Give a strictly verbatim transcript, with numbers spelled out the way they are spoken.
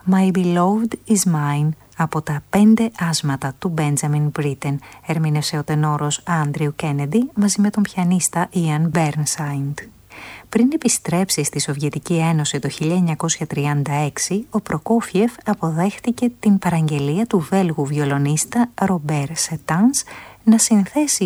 My Beloved is Mine από τα πέντε άσματα του Benjamin Britten, ερμήνευσε ο τενόρος Andrew Kennedy μαζί με τον πιανίστα Ian Bernstein. Πριν επιστρέψει στη Σοβιετική Ένωση το χίλια εννιακόσια τριάντα έξι, ο Προκόφιεφ αποδέχτηκε την παραγγελία του Βέλγου βιολονίστα Ρομπέρ Σετάνς να συνθέσει